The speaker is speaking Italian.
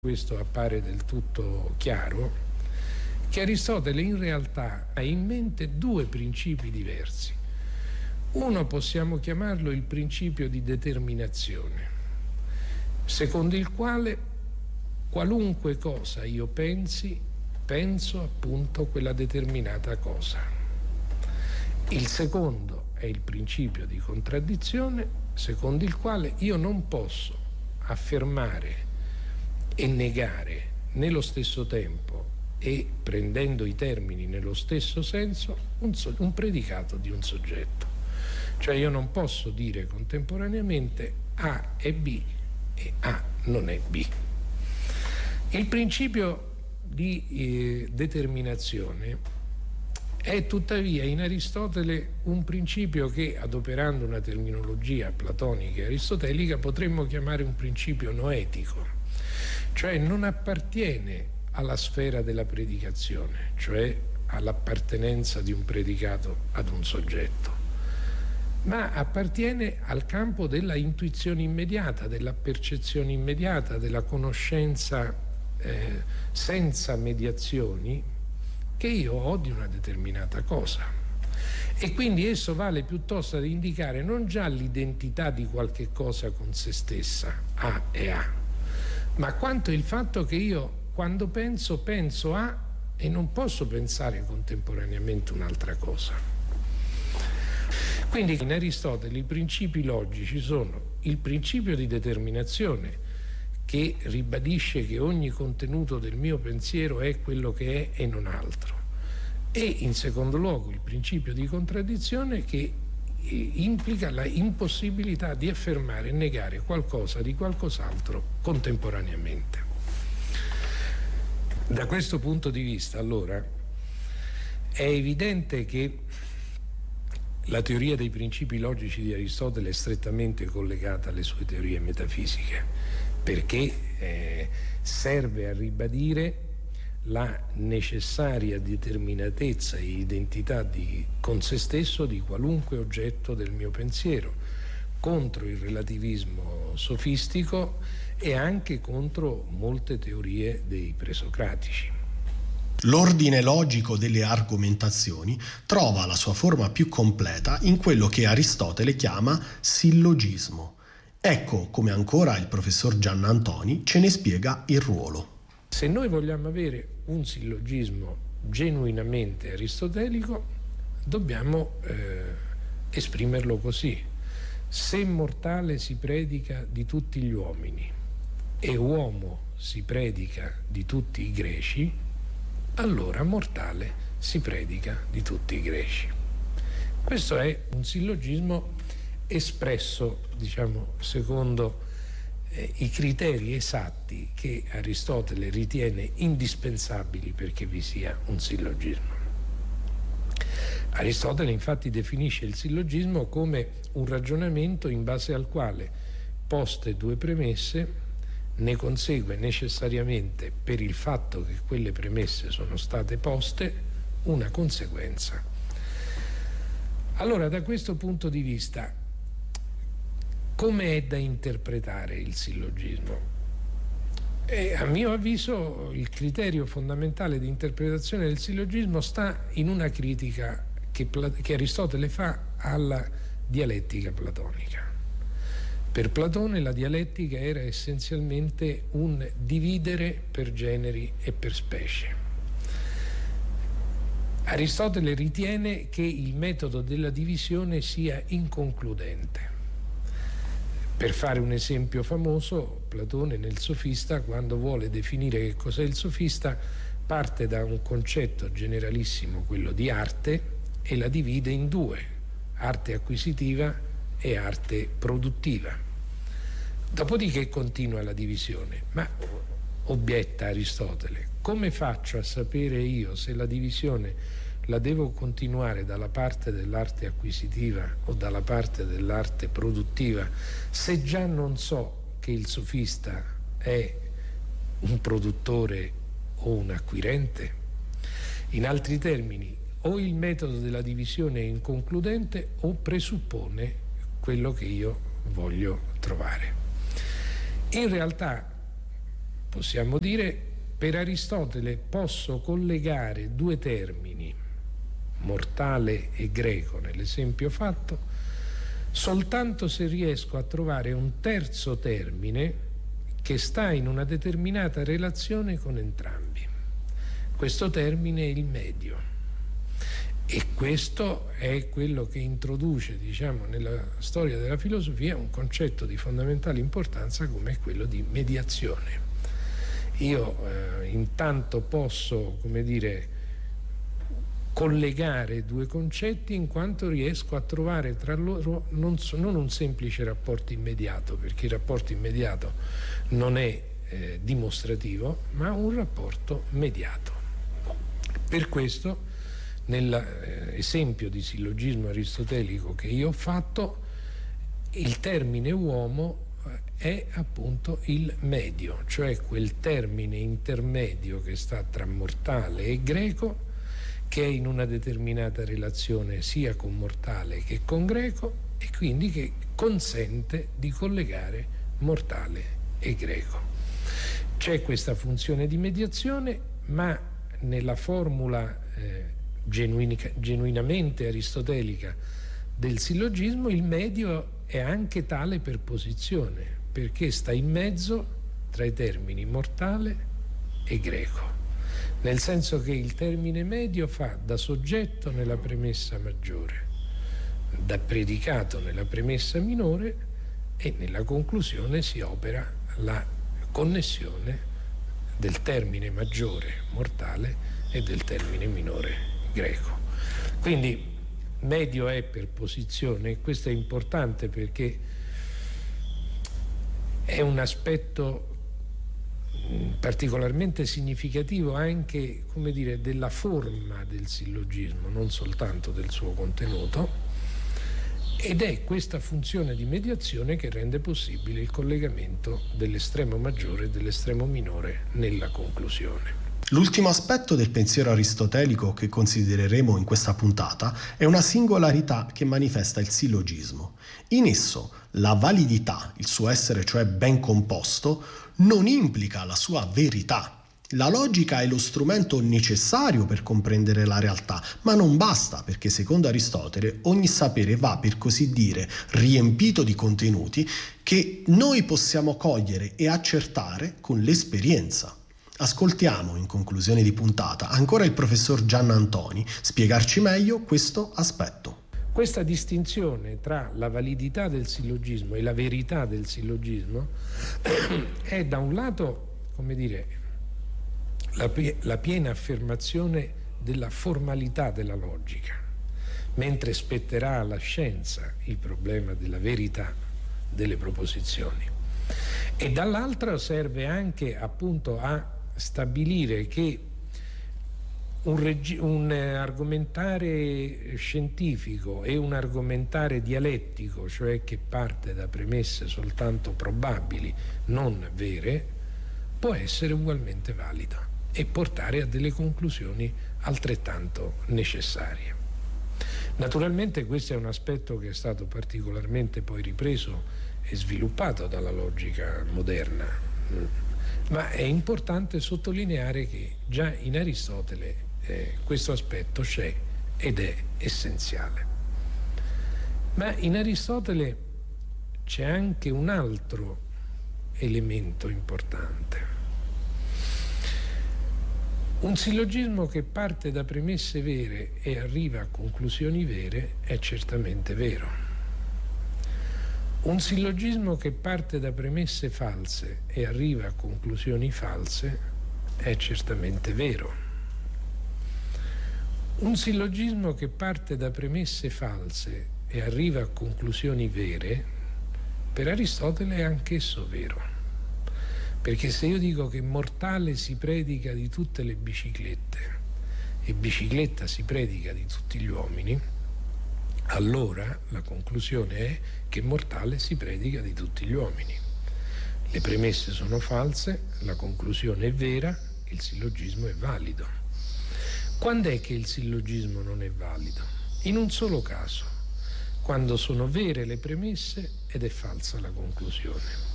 questo appare del tutto chiaro, che Aristotele in realtà ha in mente due principi diversi. Uno possiamo chiamarlo il principio di determinazione, secondo il quale qualunque cosa io penso appunto quella determinata cosa. Il secondo è il principio di contraddizione, secondo il quale io non posso affermare e negare nello stesso tempo e prendendo i termini nello stesso senso un predicato di un soggetto. Cioè io non posso dire contemporaneamente A è B e A non è B. Il principio di determinazione è tuttavia in Aristotele un principio che, adoperando una terminologia platonica e aristotelica, potremmo chiamare un principio noetico, cioè non appartiene alla sfera della predicazione, cioè all'appartenenza di un predicato ad un soggetto, ma appartiene al campo della intuizione immediata, della percezione immediata, della conoscenza senza mediazioni che io ho di una determinata cosa. E quindi esso vale piuttosto ad indicare non già l'identità di qualche cosa con se stessa, A e A, ma quanto il fatto che io quando penso A e non posso pensare contemporaneamente un'altra cosa. Quindi in Aristotele i principi logici sono il principio di determinazione, che ribadisce che ogni contenuto del mio pensiero è quello che è e non altro, e in secondo luogo il principio di contraddizione, che implica la impossibilità di affermare e negare qualcosa di qualcos'altro contemporaneamente. Da questo punto di vista, allora, è evidente che la teoria dei principi logici di Aristotele è strettamente collegata alle sue teorie metafisiche, perché serve a ribadire la necessaria determinatezza e identità con se stesso di qualunque oggetto del mio pensiero, contro il relativismo sofistico e anche contro molte teorie dei presocratici. L'ordine logico delle argomentazioni trova la sua forma più completa in quello che Aristotele chiama sillogismo. Ecco come ancora il professor Giannantoni ce ne spiega il ruolo. Se noi vogliamo avere un sillogismo genuinamente aristotelico, dobbiamo esprimerlo così: se mortale si predica di tutti gli uomini e uomo si predica di tutti i greci, allora mortale si predica di tutti i greci. Questo è un sillogismo espresso, diciamo, secondo i criteri esatti che Aristotele ritiene indispensabili perché vi sia un sillogismo. Aristotele infatti definisce il sillogismo come un ragionamento in base al quale, poste due premesse, ne consegue necessariamente, per il fatto che quelle premesse sono state poste, una conseguenza. Allora, da questo punto di vista, come è da interpretare il sillogismo? A mio avviso il criterio fondamentale di interpretazione del sillogismo sta in una critica che Aristotele fa alla dialettica platonica. Per Platone la dialettica era essenzialmente un dividere per generi e per specie. Aristotele ritiene che il metodo della divisione sia inconcludente. Per fare un esempio famoso, Platone nel Sofista, quando vuole definire che cos'è il sofista, parte da un concetto generalissimo, quello di arte, e la divide in due: arte acquisitiva e arte produttiva. Dopodiché continua la divisione. Ma, obietta Aristotele, come faccio a sapere io se la divisione la devo continuare dalla parte dell'arte acquisitiva o dalla parte dell'arte produttiva, se già non so che il sofista è un produttore o un acquirente? In altri termini, o il metodo della divisione è inconcludente o presuppone quello che io voglio trovare. In realtà possiamo dire, per Aristotele posso collegare due termini, mortale e greco, nell'esempio fatto, soltanto se riesco a trovare un terzo termine che sta in una determinata relazione con entrambi. Questo termine è il medio. E questo è quello che introduce, diciamo, nella storia della filosofia un concetto di fondamentale importanza come quello di mediazione. Io intanto posso, come dire, collegare due concetti in quanto riesco a trovare tra loro non un semplice rapporto immediato, perché il rapporto immediato non è dimostrativo, ma un rapporto mediato. Per questo, nell'esempio di sillogismo aristotelico che io ho fatto, il termine uomo è appunto il medio, cioè quel termine intermedio che sta tra mortale e greco, che è in una determinata relazione sia con mortale che con greco, e quindi che consente di collegare mortale e greco. C'è questa funzione di mediazione, ma nella formula genuinamente aristotelica del sillogismo il medio è anche tale per posizione, perché sta in mezzo tra i termini mortale e greco, nel senso che il termine medio fa da soggetto nella premessa maggiore, da predicato nella premessa minore, e nella conclusione si opera la connessione del termine maggiore mortale e del termine minore greco. Quindi medio è per posizione, e questo è importante perché è un aspetto particolarmente significativo anche, come dire, della forma del sillogismo, non soltanto del suo contenuto, ed è questa funzione di mediazione che rende possibile il collegamento dell'estremo maggiore e dell'estremo minore nella conclusione. L'ultimo aspetto del pensiero aristotelico che considereremo in questa puntata è una singolarità che manifesta il sillogismo. In esso la validità, il suo essere cioè ben composto, non implica la sua verità. La logica è lo strumento necessario per comprendere la realtà, ma non basta, perché secondo Aristotele ogni sapere va, per così dire, riempito di contenuti che noi possiamo cogliere e accertare con l'esperienza. Ascoltiamo, in conclusione di puntata, ancora il professor Gianna Antoni spiegarci meglio questo aspetto. Questa distinzione tra la validità del sillogismo e la verità del sillogismo è da un lato, come dire, la piena affermazione della formalità della logica, mentre spetterà alla scienza il problema della verità delle proposizioni. E dall'altra serve anche appunto a stabilire che un argomentare scientifico e un argomentare dialettico, cioè che parte da premesse soltanto probabili, non vere, può essere ugualmente valido e portare a delle conclusioni altrettanto necessarie. Naturalmente questo è un aspetto che è stato particolarmente poi ripreso e sviluppato dalla logica moderna, ma è importante sottolineare che già in Aristotele questo aspetto c'è ed è essenziale. Ma in Aristotele c'è anche un altro elemento importante. Un sillogismo che parte da premesse vere e arriva a conclusioni vere è certamente vero. Un sillogismo che parte da premesse false e arriva a conclusioni false è certamente vero. Un sillogismo che parte da premesse false e arriva a conclusioni vere, per Aristotele è anch'esso vero. Perché se io dico che mortale si predica di tutte le biciclette e bicicletta si predica di tutti gli uomini, allora la conclusione è che mortale si predica di tutti gli uomini. Le premesse sono false, la conclusione è vera, il sillogismo è valido. Quando è che il sillogismo non è valido? In un solo caso, quando sono vere le premesse ed è falsa la conclusione.